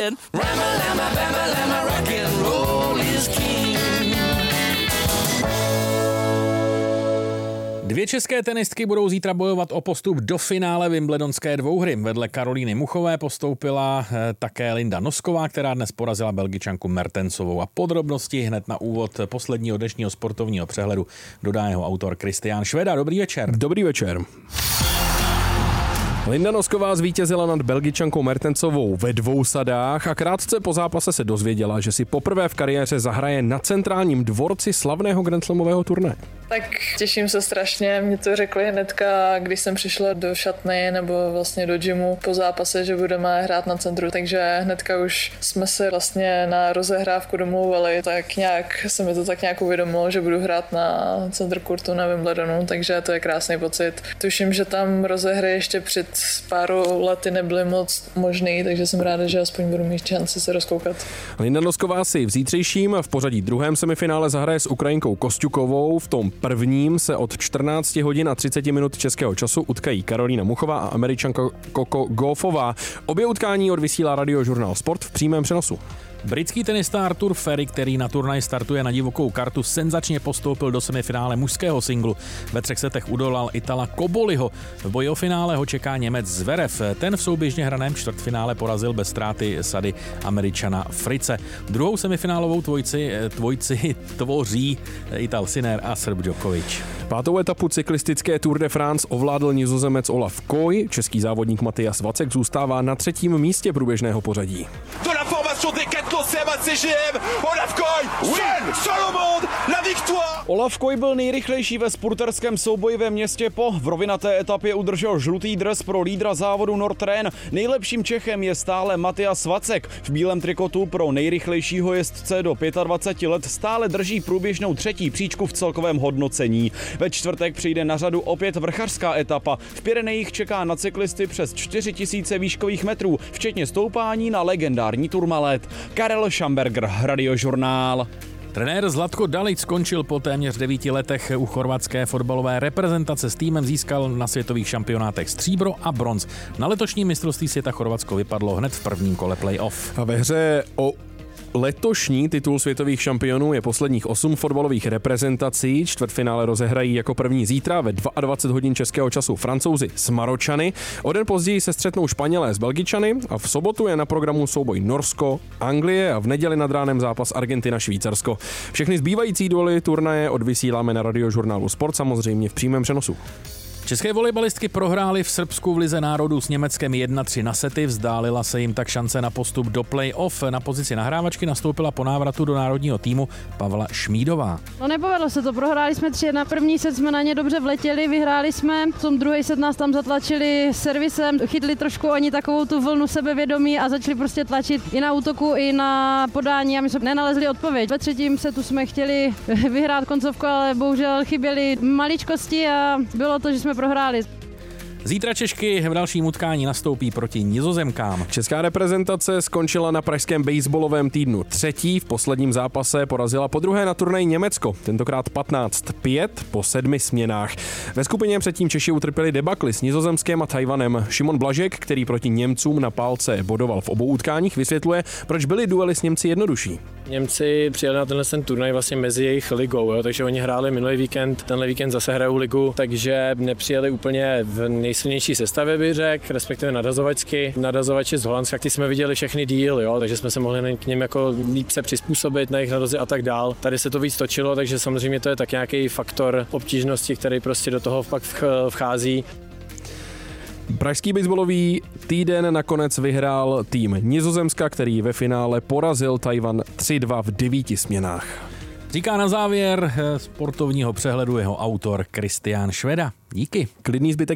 then Rama, bama, lama, rock and roll is king. Dvě české tenistky budou zítra bojovat o postup do finále wimbledonské dvouhry. Vedle Karolíny Muchové postoupila také Linda Nosková, která dnes porazila Belgičanku Mertensovou. A podrobnosti hned na úvod posledního dnešního sportovního přehledu dodá jeho autor Kristián Šveda. Dobrý večer. Dobrý večer. Linda Nosková zvítězila nad Belgičankou Mertensovou ve 2 sadách a krátce po zápase se dozvěděla, že si poprvé v kariéře zahraje na centrálním dvorci slavného grandslamového turnaje. Tak těším se strašně, mě to řekli hnedka, když jsem přišla do šatny nebo vlastně do gymu po zápase, že budeme hrát na centru, takže hnedka už jsme se vlastně na rozehrávku domluvili, tak nějak se mi to tak nějak uvědomilo, že budu hrát na centru kurtu na Wimbledonu, takže to je krásný pocit. Tuším, že tam rozehry ještě před pár lety nebyly moc možný, takže jsem ráda, že aspoň budu mít šanci se rozkoukat. Linda Nosková si v zítřejším v pořadí druhém semifinále zahraje s Ukrajinkou Kosťukovou. V tom prvním se od 14 hodin a 30 minut českého času utkají Karolína Muchová a Američanka Coco Gauffová. Obě utkání odvysílá Radiožurnál Sport v přímém přenosu. Britský tenista Arthur Ferry, který na turnaj startuje na divokou kartu, senzačně postoupil do semifinále mužského singlu. Ve 3 setech udolal Itala Koboliho. V boji o finále ho čeká Němec Zverev. Ten v souběžně hraném čtvrtfinále porazil bez ztráty sady Američana Frice. Druhou semifinálovou dvojici tvoří Ital Sinner a Srb Djokovic. 5. etapu cyklistické Tour de France ovládl Nizozemec Olaf Koy. Český závodník Matyas Vacek zůstává na 3. místě průběžného pořadí. Olaf Koy byl nejrychlejší ve spurterském souboji ve městě Po. V rovinaté etapě udržel žlutý dres pro lídra závodu Nordrhein. Nejlepším Čechem je stále Matyas Vacek. V bílém trikotu pro nejrychlejšího jezdce do 25 let stále drží průběžnou 3. příčku v celkovém hodnocení. Ve čtvrtek přijde na řadu opět vrchařská etapa. V Pyrenejích čeká na cyklisty přes 4000 výškových metrů, včetně stoupání na legendární Tourmalet. Karel Šamberger, Radiožurnál. Trenér Zlatko Dalic skončil po téměř 9 letech u chorvatské fotbalové reprezentace. S týmem získal na světových šampionátech stříbro a bronz. Na letošním mistrovství světa Chorvatsko vypadlo hned v prvním kole playoff. A ve hře o letošní titul světových šampionů je posledních 8 fotbalových reprezentací. Čtvrtfinále rozehrají jako první zítra ve 22 hodin českého času Francouzi s Maročany. O den později se střetnou Španělé s Belgičany a v sobotu je na programu souboj Norsko, Anglie a v neděli nad ránem zápas Argentina Švýcarsko. Všechny zbývající duely turnaje odvysíláme na Radiožurnálu Sport, samozřejmě v přímém přenosu. České volejbalistky prohrály v Srbsku v Lize národů s Německem 1-3 na sety, vzdálila se jim tak šance na postup do play-off. Na pozici nahrávačky nastoupila po návratu do národního týmu Pavla Šmídová. No nepovedlo se to, prohráli jsme 3-1, první set jsme na ně dobře vletěli, vyhráli jsme, v tom druhý set nás tam zatlačili servisem, chytli trošku oni takovou tu vlnu sebevědomí a začali prostě tlačit i na útoku, i na podání a my jsme nenalezli odpověď. Ve 3. setu jsme chtěli vyhrát koncovku, ale bohužel chyběly maličkosti a bylo to, že jsme prohráli. Zítra Češky v dalším utkání nastoupí proti Nizozemkám. Česká reprezentace skončila na pražském baseballovém týdnu 3. V posledním zápase porazila podruhé na turnaji Německo, tentokrát 15-5 po 7 směnách. Ve skupině předtím Češi utrpěli debakly s Nizozemskem a Tajvanem. Šimon Blažek, který proti Němcům na pálce bodoval v obou utkáních, vysvětluje, proč byly duely s Němci jednodušší. Němci přijeli na tenhle turnaj vlastně mezi jejich ligou, jo, takže oni hráli minulý víkend, tenhle víkend zase hrajou ligu, takže nepřijeli úplně v nejsilnější sestavě, bych řekl, respektive nadazovačky. Nadazovači z Holandska, ty jsme viděli všechny díly, jo, takže jsme se mohli k něm jako líp se přizpůsobit na jejich nadazy a tak dál. Tady se to víc točilo, takže samozřejmě to je tak nějaký faktor obtížnosti, který prostě do toho pak vchází. Pražský baseballový týden nakonec vyhrál tým Nizozemska, který ve finále porazil Tajvan 3-2 v 9 směnách. Říká na závěr sportovního přehledu jeho autor Kristián Šveda. Díky. Klidný zbytek